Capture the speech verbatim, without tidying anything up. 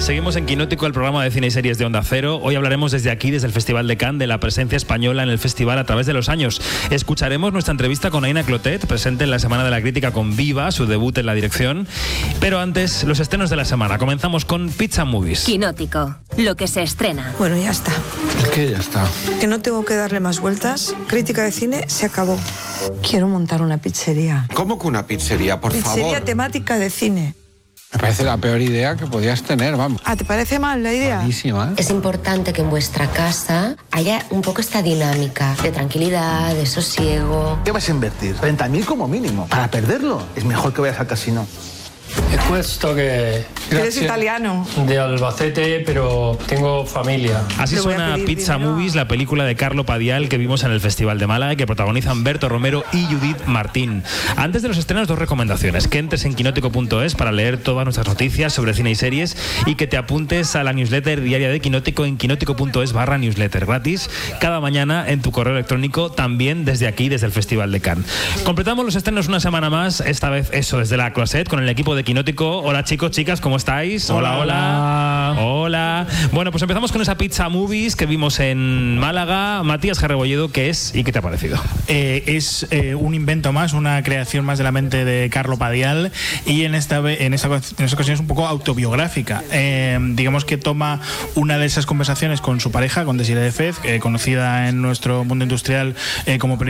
Seguimos en Quinótico, el programa de cine y series de Onda Cero. Hoy hablaremos desde aquí, desde el Festival de Cannes, de la presencia española en el festival a través de los años. Escucharemos nuestra entrevista con Aina Clotet, presente en la Semana de la Crítica con Viva, su debut en la dirección. Pero antes, los estrenos de la semana. Comenzamos con Pizza Movies. Quinótico, lo que se estrena. Bueno, ya está. ¿El qué ya está? Que no tengo que darle más vueltas. Crítica de cine se acabó. Quiero montar una pizzería. ¿Cómo que una pizzería, por pizzería favor? Pizzería temática de cine. Me parece la peor idea que podías tener, vamos. Ah, ¿te parece mal la idea? Buenísima, ¿eh? Es importante que en vuestra casa haya un poco esta dinámica de tranquilidad, de sosiego. ¿Qué vas a invertir? treinta mil como mínimo. Para perderlo, es mejor que vayas al casino. He puesto que... Eres italiano. De Albacete, pero tengo familia. Así suena Pizza dinero. Movies, la película de Carlo Padial que vimos en el Festival de Málaga y que protagonizan Berto Romero y Judith Martín. Antes de los estrenos, dos recomendaciones. Que entres en quinótico punto es para leer todas nuestras noticias sobre cine y series y que te apuntes a la newsletter diaria de Quinótico en quinótico punto es barra newsletter. Gratis cada mañana en tu correo electrónico, también desde aquí, desde el Festival de Cannes. Completamos los estrenos una semana más, esta vez eso, desde la Closet, con el equipo de Quinótico. Hola chicos, chicas, ¿cómo estáis? Hola, hola. Hola. Bueno, pues empezamos con esa Pizza Movies que vimos en Málaga. Matías Jarrebolledo, ¿qué es y qué te ha parecido? Eh, es eh, un invento más, una creación más de la mente de Carlo Padial y en esta, en esta, en esta ocasión es un poco autobiográfica. Eh, digamos que toma una de esas conversaciones con su pareja, con Desiree de Fez, eh, conocida en nuestro mundo industrial eh, como